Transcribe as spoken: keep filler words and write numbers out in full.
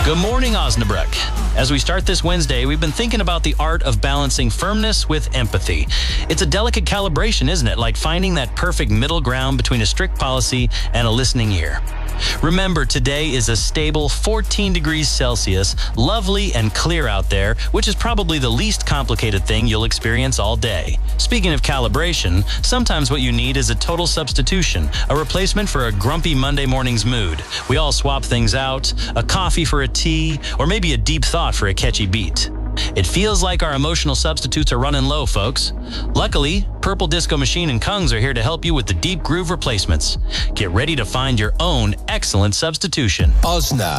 Good morning, Osnabrück. As we start this Wednesday, we've been thinking about the art of balancing firmness with empathy. It's a delicate calibration, isn't it? Like finding that perfect middle ground between a strict policy and a listening ear. Remember, today is a stable fourteen degrees Celsius, lovely and clear out there, which is probably the least complicated thing you'll experience all day. Speaking of calibration, sometimes what you need is a total substitution, a replacement for a grumpy Monday morning's mood. We all swap things out, a coffee for a tea, or maybe a deep thought for a catchy beat. It feels like our emotional substitutes are running low, folks. Luckily, Purple Disco Machine and Kungs are here to help you with the deep groove replacements. Get ready to find your own excellent substitution. Osna.